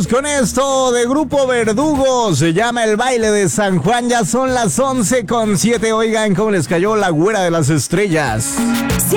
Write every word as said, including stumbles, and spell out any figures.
Vámonos con esto de Grupo Verdugo. Se llama El Baile de San Juan. Ya son las once con siete. Oigan cómo les cayó la güera de las estrellas.